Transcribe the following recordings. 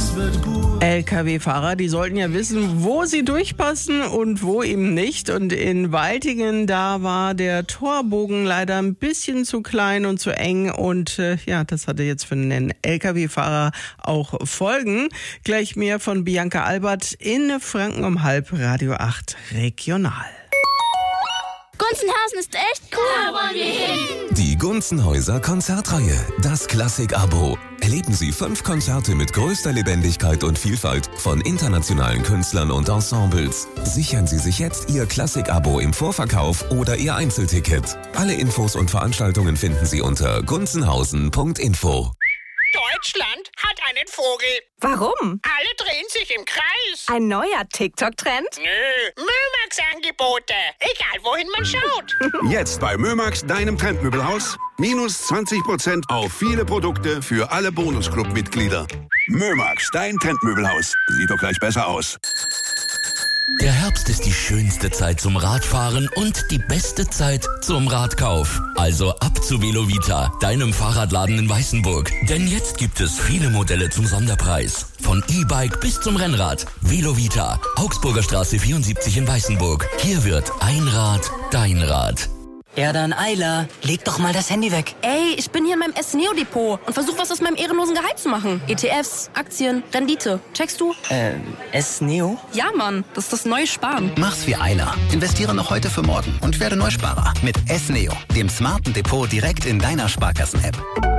LKW-Fahrer, die sollten ja wissen, wo sie durchpassen und wo eben nicht. Und in Waltingen, da war der Torbogen leider ein bisschen zu klein und zu eng. Und das hatte jetzt für einen LKW-Fahrer auch Folgen. Gleich mehr von Bianca Albert in Franken um 12:30, Radio 8 Regional. Gunzenhausen ist echt cool. Da wollen wir hin. Die Gunzenhäuser Konzertreihe, das Klassik-Abo. Erleben Sie 5 Konzerte mit größter Lebendigkeit und Vielfalt von internationalen Künstlern und Ensembles. Sichern Sie sich jetzt Ihr Klassik-Abo im Vorverkauf oder Ihr Einzelticket. Alle Infos und Veranstaltungen finden Sie unter gunzenhausen.info. Deutschland hat einen Vogel. Warum? Alle drehen sich im Kreis. Ein neuer TikTok-Trend? Nö, Mömax-Angebote. Egal, wohin man schaut. Jetzt bei Mömax, deinem Trendmöbelhaus. Minus 20% auf viele Produkte für alle Bonusclub-Mitglieder. Mömax, dein Trendmöbelhaus. Sieht doch gleich besser aus. Der Herbst ist die schönste Zeit zum Radfahren und die beste Zeit zum Radkauf. Also ab zu Velovita, deinem Fahrradladen in Weißenburg. Denn jetzt gibt es viele Modelle zum Sonderpreis. Von E-Bike bis zum Rennrad. Velovita, Augsburger Straße 74 in Weißenburg. Hier wird ein Rad dein Rad. Ja dann, Ayla, leg doch mal das Handy weg. Ey, ich bin hier in meinem S-Neo-Depot und versuche was aus meinem ehrenlosen Gehalt zu machen. ETFs, Aktien, Rendite. Checkst du? S-Neo? Ja, Mann, das ist das neue Sparen. Mach's wie Ayla. Investiere noch heute für morgen und werde Neusparer. Mit S-Neo, dem smarten Depot direkt in deiner Sparkassen-App.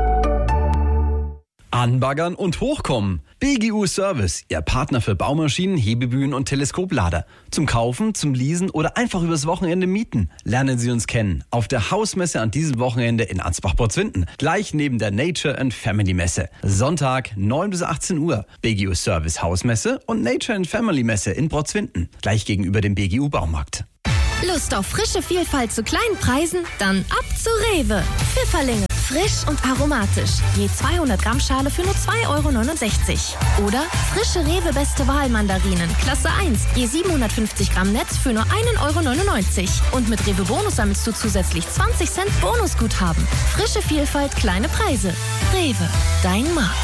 Anbaggern und hochkommen. BGU Service, Ihr Partner für Baumaschinen, Hebebühnen und Teleskoplader. Zum Kaufen, zum Leasen oder einfach übers Wochenende mieten. Lernen Sie uns kennen. Auf der Hausmesse an diesem Wochenende in Ansbach-Porzwinden. Gleich neben der Nature and Family Messe. Sonntag 9 bis 18 Uhr. BGU Service Hausmesse und Nature and Family Messe in Porzwinden. Gleich gegenüber dem BGU Baumarkt. Lust auf frische Vielfalt zu kleinen Preisen? Dann ab zu Rewe. Pfifferlinge. Frisch und aromatisch. Je 200 Gramm Schale für nur 2,69 €. Oder frische Rewe Beste Wahl Mandarinen. Klasse 1. Je 750 Gramm Netz für nur 1,99 €. Und mit Rewe Bonus sammelst du zusätzlich 20 Cent Bonusguthaben. Frische Vielfalt, kleine Preise. Rewe. Dein Markt.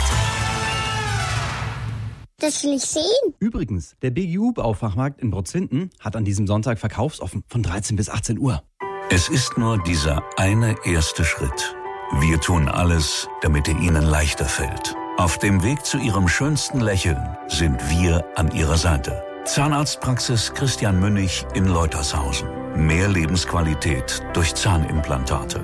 Das will ich sehen. Übrigens, der BGU Baufachmarkt in Porzwinden hat an diesem Sonntag verkaufsoffen von 13 bis 18 Uhr. Es ist nur dieser eine erste Schritt. Wir tun alles, damit er Ihnen leichter fällt. Auf dem Weg zu Ihrem schönsten Lächeln sind wir an Ihrer Seite. Zahnarztpraxis Christian Münnig in Leutershausen. Mehr Lebensqualität durch Zahnimplantate.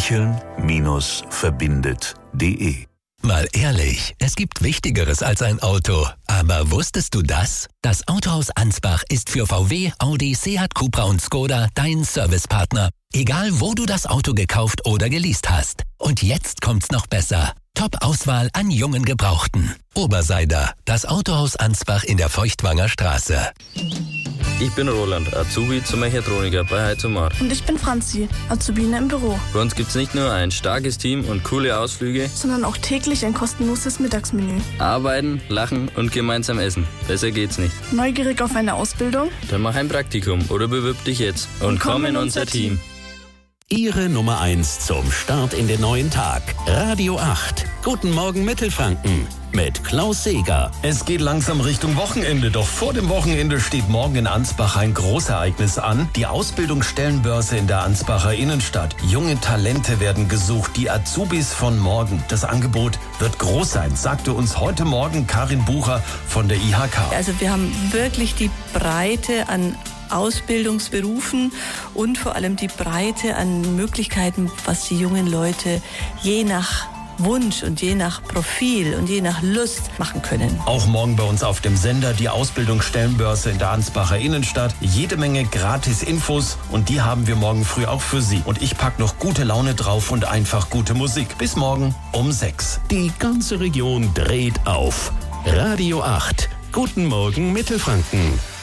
Lächeln-verbindet.de. Mal ehrlich, es gibt Wichtigeres als ein Auto. Aber wusstest du das? Das Autohaus Ansbach ist für VW, Audi, Seat, Cupra und Skoda dein Servicepartner. Egal, wo du das Auto gekauft oder geleast hast. Und jetzt kommt's noch besser. Top-Auswahl an jungen Gebrauchten. Oberseider, das Autohaus Ansbach in der Feuchtwanger Straße. Ich bin Roland, Azubi zum Mechatroniker bei Heizumar. Und ich bin Franzi, Azubine im Büro. Bei uns gibt's nicht nur ein starkes Team und coole Ausflüge, sondern auch täglich ein kostenloses Mittagsmenü. Arbeiten, lachen und gemeinsam essen. Besser geht's nicht. Neugierig auf eine Ausbildung? Dann mach ein Praktikum oder bewirb dich jetzt und komm in unser Team. Ihre Nummer 1 zum Start in den neuen Tag. Radio 8. Guten Morgen Mittelfranken. Mit Klaus Seeger. Es geht langsam Richtung Wochenende, doch vor dem Wochenende steht morgen in Ansbach ein Großereignis an. Die Ausbildungsstellenbörse in der Ansbacher Innenstadt. Junge Talente werden gesucht, die Azubis von morgen. Das Angebot wird groß sein, sagte uns heute Morgen Karin Bucher von der IHK. Also wir haben wirklich die Breite an Ausbildungsberufen und vor allem die Breite an Möglichkeiten, was die jungen Leute je nach Wunsch und je nach Profil und je nach Lust machen können. Auch morgen bei uns auf dem Sender die Ausbildungsstellenbörse in der Ansbacher Innenstadt. Jede Menge Gratis-Infos und die haben wir morgen früh auch für Sie. Und ich pack noch gute Laune drauf und einfach gute Musik. Bis morgen um 6. Die ganze Region dreht auf. Radio 8. Guten Morgen Mittelfranken.